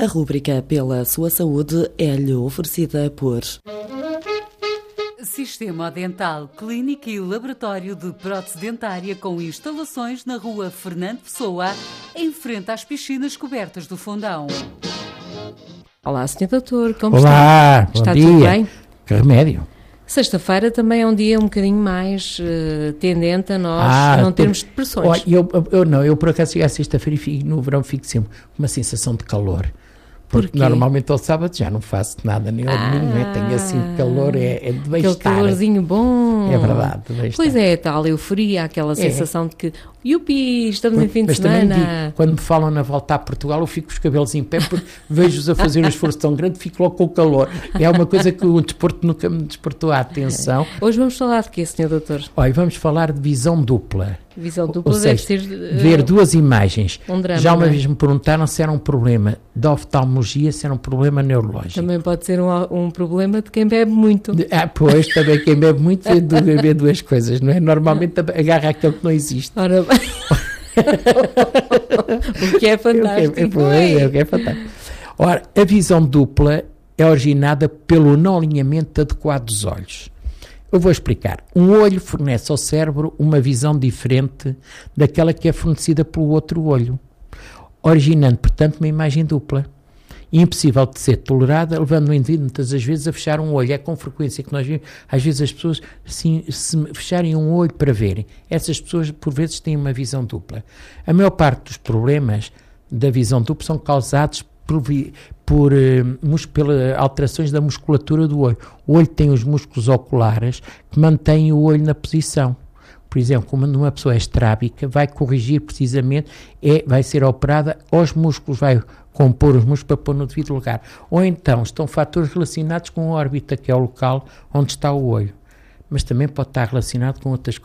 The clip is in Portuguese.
A rúbrica Pela Sua Saúde é-lhe oferecida por Sistema Dental, clínica e laboratório de prótese dentária com instalações na rua Fernando Pessoa, em frente às piscinas cobertas do Fundão. Olá, Sr. Doutor, como Olá, está? Está bom tudo dia. bem? Que remédio. Sexta-feira também é um dia um bocadinho mais tendente a nós não termos depressões. Olha, eu por acaso chego à sexta-feira e no verão fico sempre com uma sensação de calor. Porque normalmente ao sábado já não faço nada, nem ao domingo, tenho assim calor, é de bem-estar. Aquele calorzinho bom. É verdade, de bem-estar. Pois é, tal euforia, aquela sensação de que, yupi, estamos em fim de semana. Também quando me falam na volta a Portugal, eu fico com os cabelos em pé, porque vejo-os a fazer um esforço tão grande, fico logo com o calor. É uma coisa que o desporto nunca me despertou a atenção. Hoje vamos falar de quê, Sr. Doutor? Olha, vamos falar de visão dupla. Visão dupla Ou deve seja, ser... ver duas imagens. um drama, Já uma não é? vez me perguntaram se era um problema de oftalmologia, se era um problema neurológico. Também pode ser um problema de quem bebe muito. Pois, também quem bebe muito vê duas coisas, não é? Normalmente agarra aquilo que não existe. Ora bem. O que é fantástico. É o que é fantástico. Ora, a visão dupla é originada pelo não alinhamento adequado dos olhos. Eu vou explicar. Um olho fornece ao cérebro uma visão diferente daquela que é fornecida pelo outro olho, originando, portanto, uma imagem dupla. Impossível de ser tolerada, levando o indivíduo muitas das vezes a fechar um olho. É com frequência que nós vemos, às vezes as pessoas, assim, se fecharem um olho para verem, essas pessoas por vezes têm uma visão dupla. A maior parte dos problemas da visão dupla são causados por alterações da musculatura do olho. O olho tem os músculos oculares que mantêm o olho na posição. Por exemplo, quando uma pessoa é estrábica, vai corrigir precisamente, vai ser operada aos músculos, vai compor os músculos para pôr no devido lugar. Ou então estão fatores relacionados com a órbita, que é o local onde está o olho. Mas também pode estar relacionado com outras coisas.